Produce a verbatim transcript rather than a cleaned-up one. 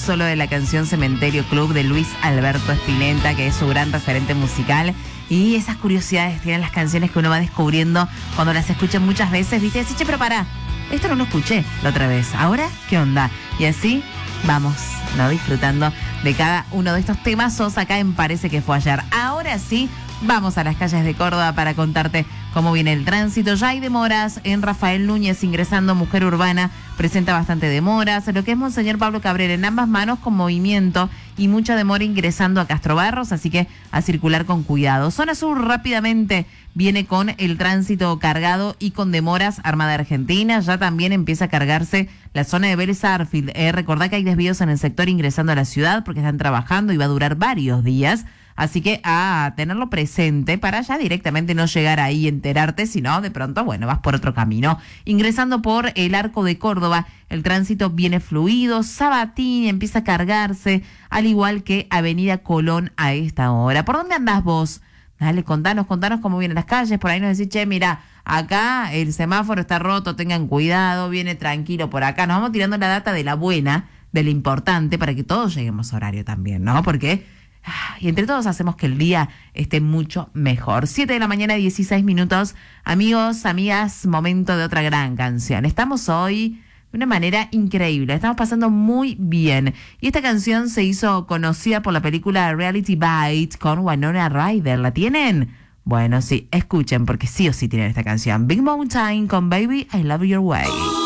solo de la canción Cementerio Club de Luis Alberto Spinetta, que es su gran referente musical. Y esas curiosidades tienen las canciones que uno va descubriendo cuando las escucha muchas veces, ¿viste? Así, che, pero pará, esto no lo escuché la otra vez, ¿ahora qué onda? Y así vamos, ¿no? Disfrutando de cada uno de estos temazos acá en Parece que fue ayer. Ahora sí, vamos a las calles de Córdoba para contarte cómo viene el tránsito. Ya hay demoras en Rafael Núñez ingresando Mujer Urbana, presenta bastante demoras. Lo que es Monseñor Pablo Cabrera en ambas manos con movimiento y mucha demora ingresando a Castro Barros, así que a circular con cuidado. Zona Sur rápidamente viene con el tránsito cargado y con demoras. Armada Argentina, ya también empieza a cargarse la zona de Vélez Arfield. Eh, recordá que hay desvíos en el sector ingresando a la ciudad porque están trabajando y va a durar varios días. Así que a tenerlo presente para ya directamente no llegar ahí y enterarte, sino de pronto, bueno, vas por otro camino. Ingresando por el Arco de Córdoba, el tránsito viene fluido. Sabatini empieza a cargarse, al igual que Avenida Colón a esta hora. ¿Por dónde andás vos? Dale, contanos, contanos cómo vienen las calles. Por ahí nos decís, che, mira, acá el semáforo está roto, tengan cuidado, viene tranquilo por acá. Nos vamos tirando la data de la buena, de lo importante, para que todos lleguemos a horario también, ¿no? Porque y entre todos hacemos que el día esté mucho mejor. siete de la mañana, dieciséis minutos. Amigos, amigas, momento de otra gran canción. Estamos hoy de una manera increíble. Estamos pasando muy bien. Y esta canción se hizo conocida por la película Reality Bites con Winona Ryder. ¿La tienen? Bueno, sí, escuchen porque sí o sí tienen esta canción. Big Mountain con Baby, I Love Your Way.